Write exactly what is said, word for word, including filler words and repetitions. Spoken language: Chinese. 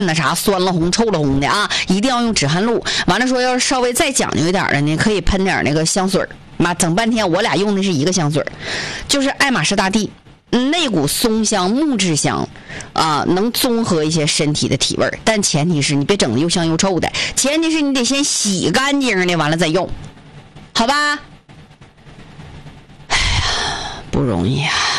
那啥酸了红臭了红的啊，一定要用止汗露。完了说要是稍微再讲究一点的呢，可以喷点那个香水。妈整半天我俩用的是一个香水，就是爱马仕大地，那股松香木质香啊，能综合一些身体的体味，但前提是你别整的又香又臭的，前提是你得先洗干净的，完了再用，好吧？哎呀，不容易啊。